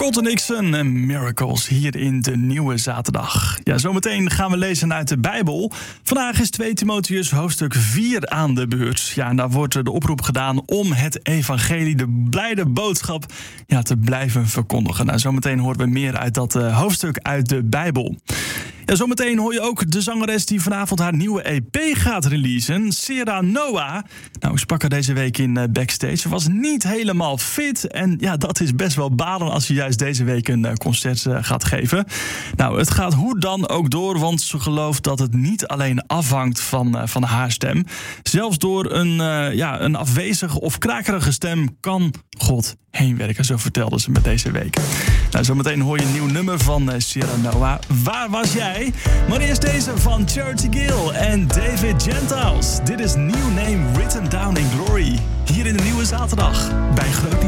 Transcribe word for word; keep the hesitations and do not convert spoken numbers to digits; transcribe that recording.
Colton Nixon en Miracles hier in de Nieuwe Zaterdag. Ja, zometeen gaan we lezen uit de Bijbel. Vandaag is twee Timotheus hoofdstuk vier aan de beurt. Ja, en daar wordt de oproep gedaan om het evangelie, de blijde boodschap, ja, te blijven verkondigen. Nou, zometeen horen we meer uit dat uh, hoofdstuk uit de Bijbel. Ja, zometeen hoor je ook de zangeres die vanavond haar nieuwe E P gaat releasen, Sarah Noah. Nou, ik sprak haar deze week in uh, backstage. Ze was niet helemaal fit en ja, dat is best wel balen als je juist deze week een uh, concert uh, gaat geven. Nou, het gaat hoe dan ook door, want ze gelooft dat het niet alleen afhangt van, uh, van haar stem. Zelfs door een, uh, ja, een afwezige of krakerige stem kan God heen werken, zo vertelde ze me deze week. Nou, zometeen hoor je een nieuw nummer van uh, Sarah Noah. Waar was jij? Maar eerst deze van Charity Gill en David Gentiles. Dit is New Name Written Down in Glory. Hier in de Nieuwe Zaterdag bij Groot Nieuws.